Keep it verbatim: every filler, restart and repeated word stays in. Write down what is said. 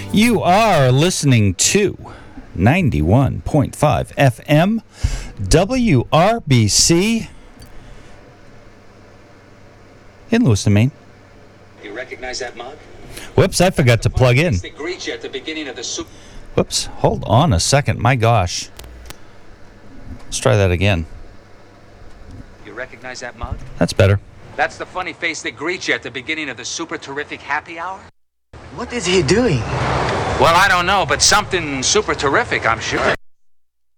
You are listening to ninety-one point five F M W R B C in Lewiston, Maine. You recognize that mug? Whoops, I forgot to plug in. They greet you at the beginning of the soup. Whoops, hold on a second. My gosh. Let's try that again. You recognize that mug? That's better. That's the funny face that greets you at the beginning of the super terrific happy hour? What is he doing? Well, I don't know, but something super terrific, I'm sure.